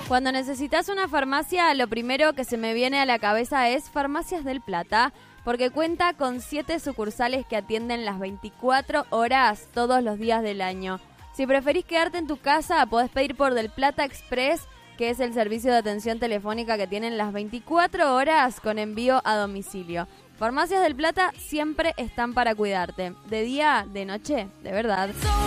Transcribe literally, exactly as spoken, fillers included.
Cuando necesitas una farmacia, lo primero que se me viene a la cabeza es Farmacias del Plata, porque cuenta con siete sucursales que atienden las veinticuatro horas todos los días del año. Si preferís quedarte en tu casa, podés pedir por Del Plata Express, que es el servicio de atención telefónica que tienen las veinticuatro horas con envío a domicilio. Farmacias del Plata siempre están para cuidarte, de día, de noche, de verdad.